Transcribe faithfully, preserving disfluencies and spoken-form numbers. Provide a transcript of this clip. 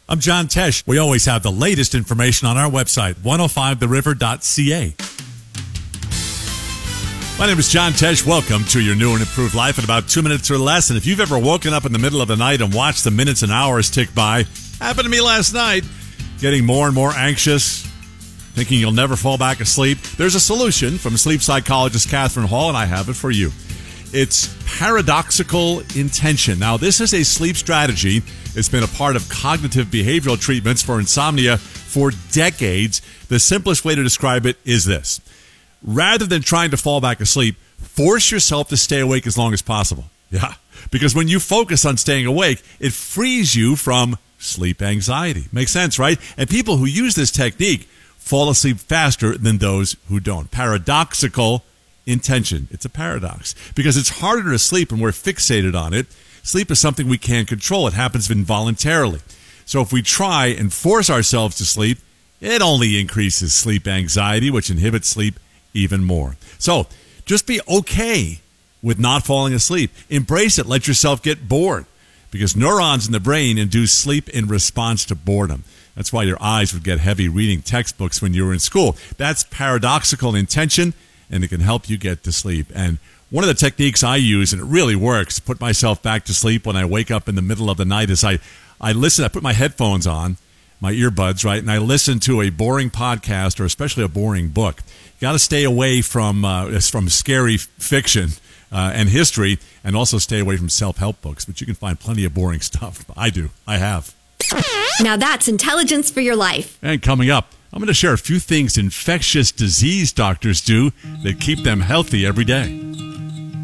I'm John Tesh. We always have the latest information on our website, one oh five the river dot c a. My name is John Tesh. Welcome to your new and improved life in about two minutes or less. And if you've ever woken up in the middle of the night and watched the minutes and hours tick by, happened to me last night, getting more and more anxious, thinking you'll never fall back asleep, there's a solution from sleep psychologist Catherine Hall, and I have it for you. It's paradoxical intention. Now, this is a sleep strategy. It's been a part of cognitive behavioral treatments for insomnia for decades. The simplest way to describe it is this. Rather than trying to fall back asleep, force yourself to stay awake as long as possible. Yeah, because when you focus on staying awake, it frees you from sleep anxiety. Makes sense, right? And people who use this technique fall asleep faster than those who don't. Paradoxical intention. It's a paradox because it's harder to sleep when we're fixated on it. Sleep is something we can't control. It happens involuntarily. So if we try and force ourselves to sleep, it only increases sleep anxiety, which inhibits sleep even more. So just be okay with not falling asleep. Embrace it. Let yourself get bored because neurons in the brain induce sleep in response to boredom. That's why your eyes would get heavy reading textbooks when you were in school. That's paradoxical intention, and it can help you get to sleep. And one of the techniques I use, and it really works, put myself back to sleep when I wake up in the middle of the night, is I, I listen, I put my headphones on, my earbuds, right, and I listen to a boring podcast or especially a boring book. You got to stay away from uh, from scary fiction uh, and history, and also stay away from self-help books, but you can find plenty of boring stuff. I do. I have. Now that's intelligence for your life. And coming up, I'm going to share a few things infectious disease doctors do that keep them healthy every day.